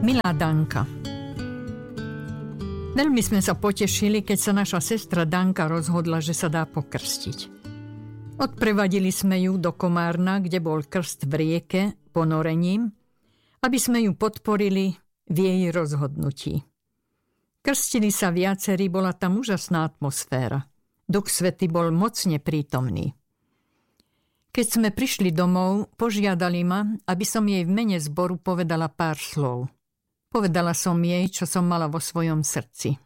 Milá Danka, veľmi sme sa potešili, keď sa naša sestra Danka rozhodla, že sa dá pokrstiť. Odprevadili sme ju do Komárna, kde bol krst v rieke ponorením, aby sme ju podporili v jej rozhodnutí. Krstili sa viacerí, bola tam úžasná atmosféra. Duch Svätý bol mocne prítomný. Keď sme prišli domov, požiadali ma, aby som jej v mene zboru povedala pár slov. Povedala som jej, čo som mala vo svojom srdci.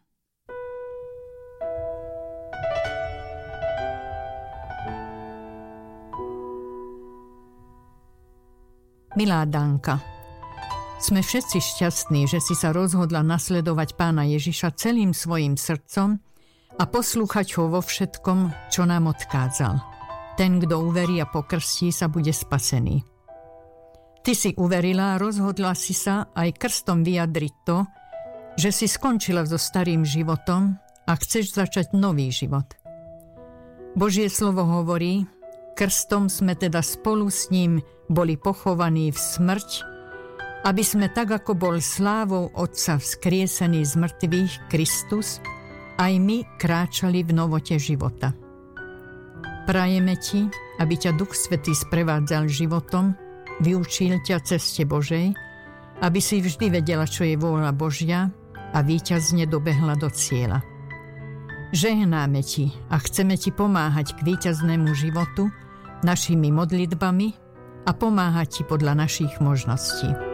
Milá Danka, sme všetci šťastní, že si sa rozhodla nasledovať Pána Ježiša celým svojim srdcom a poslúchať ho vo všetkom, čo nám odkázal. Ten, kto uverí a pokrstí, sa bude spasený. Ty si uverila a rozhodla si sa aj krstom vyjadriť to, že si skončila so starým životom a chceš začať nový život. Božie slovo hovorí, krstom sme teda spolu s ním boli pochovaní v smrť, aby sme tak, ako bol slávou Otca vzkriesený z mŕtvych Kristus, aj my kráčali v novote života. Prajeme ti, aby ťa Duch Svätý sprevádzal životom, vyučil ťa ceste Božej, aby si vždy vedela, čo je vôľa Božia a víťazne dobehla do cieľa. Žehnáme ti a chceme ti pomáhať k víťaznému životu našimi modlitbami a pomáhať ti podľa našich možností.